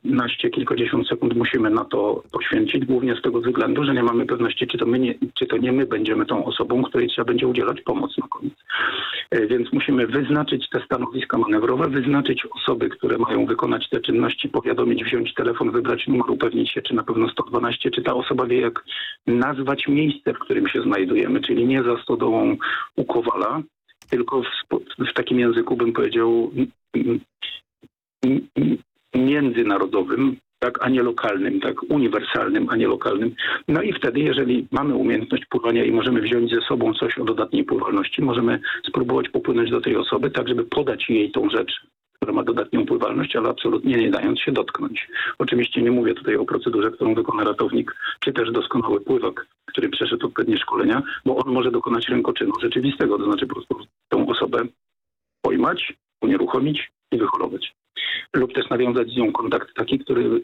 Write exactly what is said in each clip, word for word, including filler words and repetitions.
kilkanaście, kilkadziesiąt sekund musimy na to poświęcić, głównie z tego względu, że nie mamy pewności, czy to, my nie, czy to nie my będziemy tą osobą, której trzeba będzie udzielać pomoc na koniec. Więc musimy wyznaczyć te stanowiska manewrowe, wyznaczyć osoby, które mają wykonać te czynności, powiadomić, wziąć telefon, wybrać numer, upewnić się, czy na pewno sto dwanaście, czy ta osoba wie, jak nazwać miejsce, w którym się znajdujemy, czyli nie za stodołą u Kowala, tylko w, w takim języku, bym powiedział, międzynarodowym, tak, a nie lokalnym, tak, uniwersalnym, a nie lokalnym. No i wtedy, jeżeli mamy umiejętność pływania i możemy wziąć ze sobą coś o dodatniej pływalności, możemy spróbować popłynąć do tej osoby, tak, żeby podać jej tą rzecz, która ma dodatnią pływalność, ale absolutnie nie dając się dotknąć. Oczywiście nie mówię tutaj o procedurze, którą wykona ratownik, czy też doskonały pływak, który przeszedł odpowiednie szkolenia, bo on może dokonać rękoczynu rzeczywistego, to znaczy po prostu tą osobę pojmać, unieruchomić i wyholować. Lub też nawiązać z nią kontakt taki, który,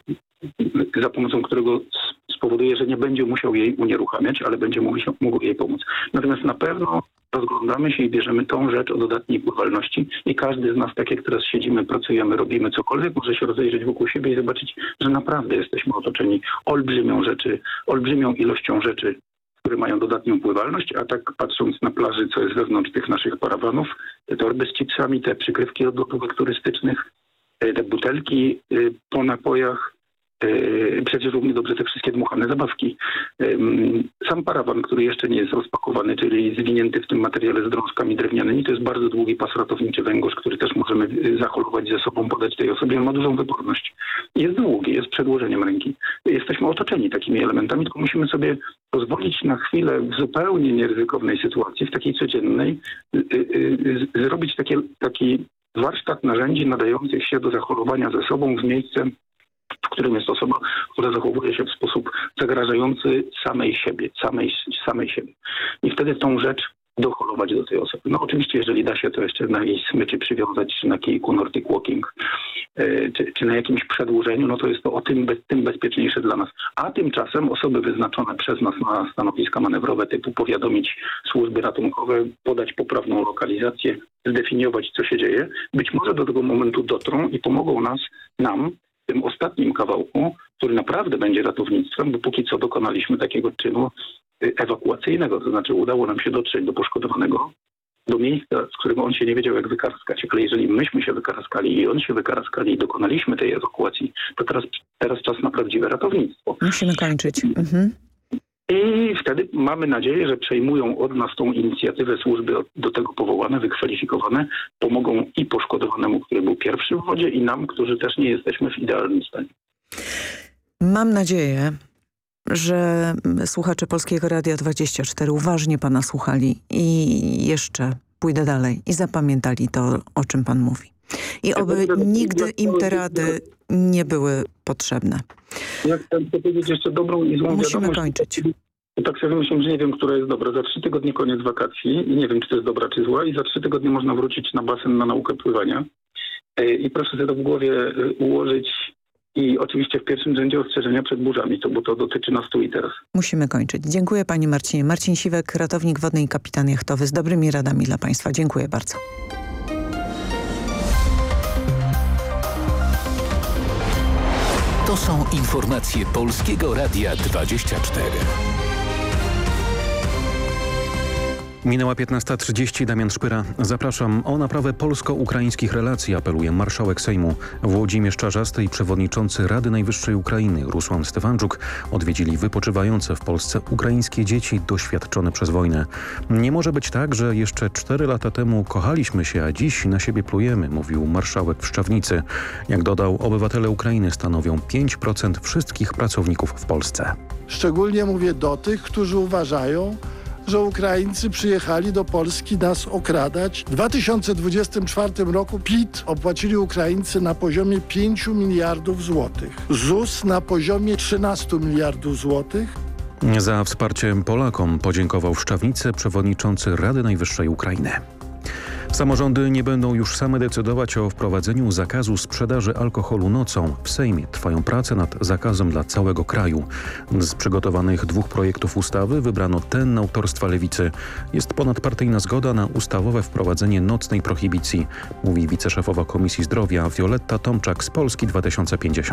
za pomocą którego spowoduje, że nie będzie musiał jej unieruchamiać, ale będzie mógł jej pomóc. Natomiast na pewno rozglądamy się i bierzemy tą rzecz o dodatniej pływalności i każdy z nas, tak jak teraz siedzimy, pracujemy, robimy cokolwiek, może się rozejrzeć wokół siebie i zobaczyć, że naprawdę jesteśmy otoczeni olbrzymią rzeczy, olbrzymią ilością rzeczy, które mają dodatnią pływalność, a tak patrząc na plaży, co jest wewnątrz tych naszych parawanów, te torby z chipsami, te przykrywki od lotówek turystycznych, te butelki po napojach, przecież równie dobrze te wszystkie dmuchane zabawki. Sam parawan, który jeszcze nie jest rozpakowany, czyli zwinięty w tym materiale z drążkami drewnianymi, to jest bardzo długi pas ratowniczy węgorz, który też możemy zaholować ze sobą, podać tej osobie. On ma dużą wyporność. Jest długi, jest przedłożeniem ręki. Jesteśmy otoczeni takimi elementami, tylko musimy sobie pozwolić na chwilę w zupełnie nieryzykownej sytuacji, w takiej codziennej, zrobić takie, taki warsztat narzędzi nadających się do zaholowania ze sobą w miejsce, w którym jest osoba, która zachowuje się w sposób zagrażający samej siebie, samej, samej siebie. I wtedy tą rzecz doholować do tej osoby. No oczywiście, jeżeli da się, to jeszcze na jakiejś smyczy przywiązać, czy na kijku Nordic Walking, yy, czy, czy na jakimś przedłużeniu, no to jest to o tym, bez, tym bezpieczniejsze dla nas. A tymczasem osoby wyznaczone przez nas na stanowiska manewrowe typu powiadomić służby ratunkowe, podać poprawną lokalizację, zdefiniować, co się dzieje, być może do tego momentu dotrą i pomogą nas, nam, w tym ostatnim kawałku, który naprawdę będzie ratownictwem, bo póki co dokonaliśmy takiego czynu ewakuacyjnego, to znaczy udało nam się dotrzeć do poszkodowanego, do miejsca, z którego on się nie wiedział, jak wykaraskać. Ale jeżeli myśmy się wykaraskali i on się wykaraskali i dokonaliśmy tej ewakuacji, to teraz, teraz czas na prawdziwe ratownictwo. Musimy kończyć. Mhm. I wtedy mamy nadzieję, że przejmują od nas tą inicjatywę służby do tego powołane, wykwalifikowane, pomogą i poszkodowanemu, który był pierwszy w wodzie, i nam, którzy też nie jesteśmy w idealnym stanie. Mam nadzieję, że słuchacze Polskiego Radia dwadzieścia cztery uważnie pana słuchali i jeszcze pójdę dalej i zapamiętali to, o czym pan mówi. I oby nigdy im te rady nie były potrzebne. Ja chcę powiedzieć jeszcze dobrą i złą Musimy wiadomość. kończyć. Tak sobie myślę, że nie wiem, która jest dobra. Za trzy tygodnie koniec wakacji i nie wiem, czy to jest dobra, czy zła, i za trzy tygodnie można wrócić na basen na naukę pływania. I proszę sobie to w głowie ułożyć i oczywiście w pierwszym rzędzie ostrzeżenia przed burzami, to, bo to dotyczy nas tu i teraz. Musimy kończyć. Dziękuję panie Marcinie. Marcin Siwek, ratownik wodny i kapitan jachtowy, z dobrymi radami dla państwa. Dziękuję bardzo. To są informacje Polskiego Radia dwadzieścia cztery. Minęła piętnasta trzydzieści, Damian Szpyra. Zapraszam. O naprawę polsko-ukraińskich relacji apeluje marszałek Sejmu. Włodzimierz Czarzasty i przewodniczący Rady Najwyższej Ukrainy Rusłan Stefanczuk odwiedzili wypoczywające w Polsce ukraińskie dzieci doświadczone przez wojnę. Nie może być tak, że jeszcze cztery lata temu kochaliśmy się, a dziś na siebie plujemy, mówił marszałek w Szczawnicy. Jak dodał, obywatele Ukrainy stanowią pięć procent wszystkich pracowników w Polsce. Szczególnie mówię do tych, którzy uważają, że Ukraińcy przyjechali do Polski nas okradać. W dwa tysiące dwudziestym czwartym roku P I T opłacili Ukraińcy na poziomie pięciu miliardów złotych. Z U S na poziomie trzynastu miliardów złotych. Za wsparcie Polakom podziękował w Szczawnicy przewodniczący Rady Najwyższej Ukrainy. Samorządy nie będą już same decydować o wprowadzeniu zakazu sprzedaży alkoholu nocą. W Sejmie trwają prace nad zakazem dla całego kraju. Z przygotowanych dwóch projektów ustawy wybrano ten autorstwa Lewicy. Jest ponadpartyjna zgoda na ustawowe wprowadzenie nocnej prohibicji, mówi wiceszefowa Komisji Zdrowia Wioletta Tomczak z Polski dwa tysiące pięćdziesiąt.